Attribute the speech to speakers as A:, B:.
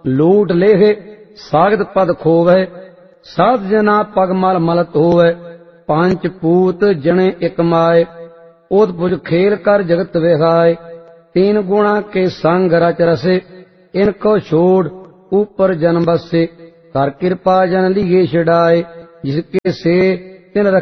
A: लूट लेहे सागत पद खोवै। साध जना पग मल मलत होवै। पंच पूत जने एक माय। ओत पुज खेल कर जगत विहाय। तीन गुणा के संग रच रसे। इनको छोड़ ऊपर जन बसे। कर कृपा जन लिए छिड़ाए। जिसके से तिन